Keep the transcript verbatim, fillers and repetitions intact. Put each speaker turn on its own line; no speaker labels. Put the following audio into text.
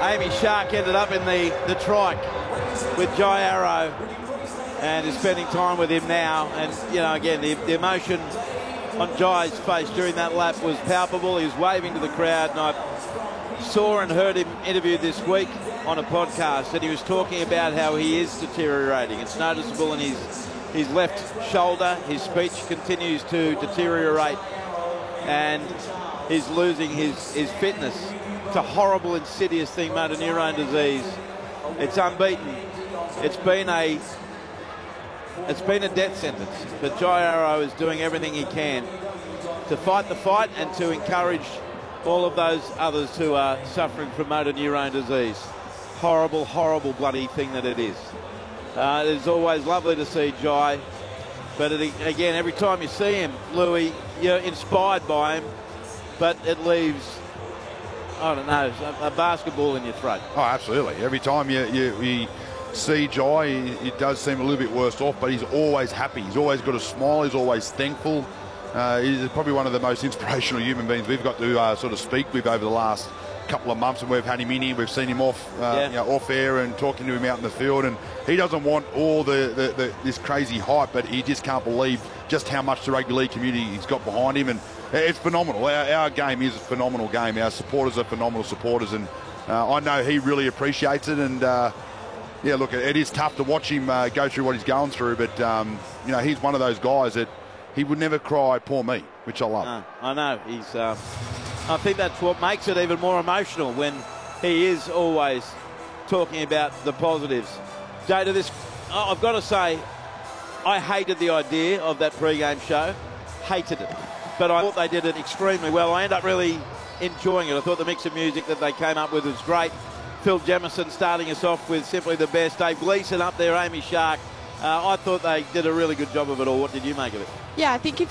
Amy Shark ended up in the, the trike with Jai Arrow and is spending time with him now. And, you know, again, the, the emotion on Jai's face during that lap was palpable. He was waving to the crowd, and I saw and heard him interviewed this week on a podcast, and he was talking about how he is deteriorating. It's noticeable in his, his left shoulder. His speech continues to deteriorate, and he's losing his, his fitness. It's a horrible, insidious thing, motor neurone disease. It's unbeaten. It's been a it's been a death sentence. But Jai Arrow is doing everything he can to fight the fight and to encourage all of those others who are suffering from motor neurone disease. Horrible, horrible bloody thing that it is. Uh, it's always lovely to see Jai, but it, again, every time you see him, Louis, you're inspired by him, but it leaves, I don't know, a, a basketball in your throat.
Oh, absolutely. Every time you, you, you see Jai, it does seem a little bit worse off, but he's always happy. He's always got a smile. He's always thankful. Uh, he's probably one of the most inspirational human beings we've got to uh, sort of speak with over the last couple of months, and we've had him in here. We've seen him off, uh,
yeah.
you know, off air and talking to him out in the field, and he doesn't want all the, the, the this crazy hype, but he just can't believe just how much the rugby league community he's got behind him, and it's phenomenal. Our, our game is a phenomenal game. Our supporters are phenomenal supporters, and uh, I know he really appreciates it. And uh, yeah, look, it is tough to watch him uh, go through what he's going through, but um, you know, he's one of those guys that he would never cry, poor me, which I love.
No, I know. He's. Uh, I think that's what makes it even more emotional when he is always talking about the positives. Jada, this, I've got to say, I hated the idea of that pre-game show. Hated it. But I thought they did it extremely well. I ended up really enjoying it. I thought the mix of music that they came up with was great. Phil Jemison starting us off with Simply the Best. Dave Gleeson up there, Amy Shark. Uh, I thought they did a really good job of it all. What did you make of it?
Yeah, I think if